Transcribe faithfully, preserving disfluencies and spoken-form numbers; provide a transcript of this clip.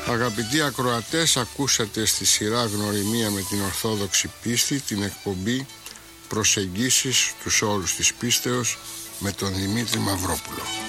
Αγαπητοί ακροατές, ακούσατε στη σειρά Γνωριμία με την Ορθόδοξη Πίστη την εκπομπή Προσεγγίσεις στους όρους της πίστεως με τον Δημήτρη Μαυρόπουλο.